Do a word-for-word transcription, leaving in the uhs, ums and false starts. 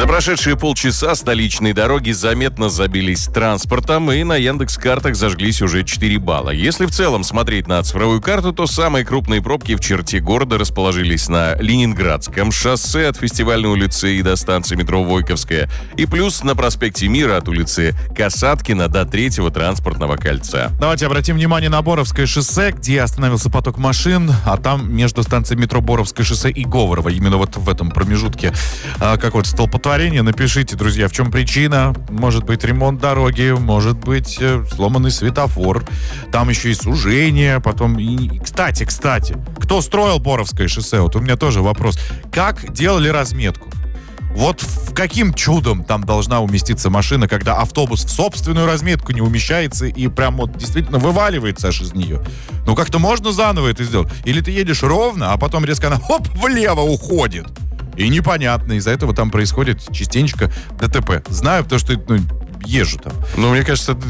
За прошедшие полчаса столичные дороги заметно забились транспортом, и на Яндекс.Картах зажглись уже четыре балла. Если в целом смотреть на цифровую карту, то самые крупные пробки в черте города расположились на Ленинградском шоссе от Фестивальной улицы и до станции метро Войковская, и плюс на проспекте Мира от улицы Касаткина до третьего транспортного кольца. Давайте обратим внимание на Боровское шоссе, где остановился поток машин, а там между станцией метро Боровское шоссе и Говорово, именно вот в этом промежутке а, какое-то столпотворение. Напишите, друзья, в чем причина. Может быть, ремонт дороги, может быть, э, сломанный светофор. Там еще и сужение, потом... И... Кстати, кстати, кто строил Боровское шоссе? Вот у меня тоже вопрос. Как делали разметку? Вот в каким чудом там должна уместиться машина, когда автобус в собственную разметку не умещается и прям вот действительно вываливается аж из нее? Ну, как-то можно заново это сделать? Или ты едешь ровно, а потом резко она, хоп, влево уходит? И непонятно, из-за этого там происходит частенько ДТП. Знаю, потому что ну, езжу там. Ну, мне кажется,